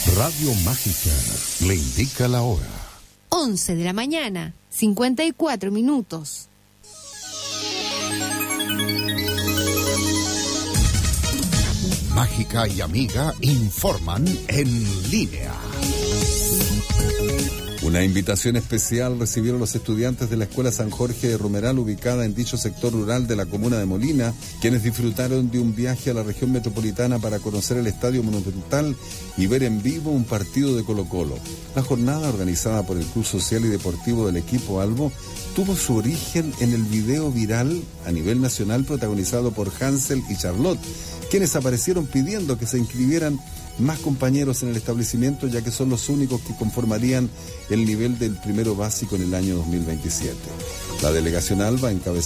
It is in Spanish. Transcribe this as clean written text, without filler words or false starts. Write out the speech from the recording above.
Radio Mágica le indica la hora. 11 de la mañana, 54 minutos. Mágica y Amiga informan en línea. Una invitación especial recibieron los estudiantes de la Escuela San Jorge de Romeral, ubicada en dicho sector rural de la comuna de Molina, quienes disfrutaron de un viaje a la región metropolitana para conocer el Estadio Monumental y ver en vivo un partido de Colo-Colo. La jornada, organizada por el Club Social y Deportivo del equipo Albo, tuvo su origen en el video viral a nivel nacional protagonizado por Hansel y Charlotte, quienes aparecieron pidiendo que se inscribieran más compañeros en el establecimiento, ya que son los únicos que conformarían el nivel del primero básico en el año 2027. La delegación Alba, encabezada